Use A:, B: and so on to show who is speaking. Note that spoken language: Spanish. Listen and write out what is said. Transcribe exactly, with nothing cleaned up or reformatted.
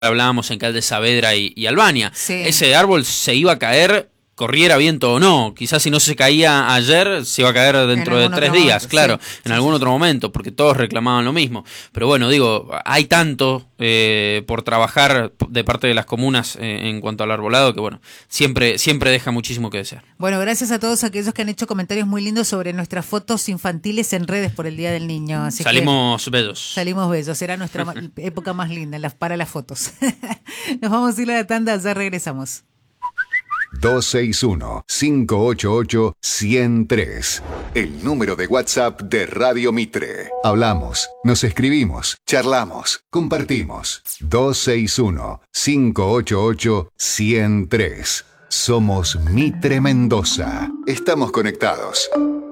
A: hablábamos en Calde Saavedra y, y Albania.
B: Sí.
A: Ese árbol se iba a caer, corriera viento o no. Quizás si no se caía ayer, se iba a caer dentro de tres días,
B: momento,
A: claro,
B: sí,
A: en
B: sí,
A: algún
B: sí.
A: otro momento, porque todos reclamaban lo mismo. Pero bueno, digo, hay tanto eh, por trabajar de parte de las comunas eh, en cuanto al arbolado que bueno, siempre, siempre deja muchísimo que desear.
B: Bueno, gracias a todos aquellos que han hecho comentarios muy lindos sobre nuestras fotos infantiles en redes por el Día del Niño. Así
A: Salimos
B: que
A: bellos.
B: salimos bellos, será nuestra ma- época más linda las, para las fotos. Nos vamos a ir a la tanda, ya regresamos.
C: dos seis uno, cinco ocho ocho, uno cero tres. El número de WhatsApp de Radio Mitre. Hablamos, nos escribimos, charlamos, compartimos. dos seis uno, cinco ocho ocho, uno cero tres. Somos Mitre Mendoza. Estamos conectados.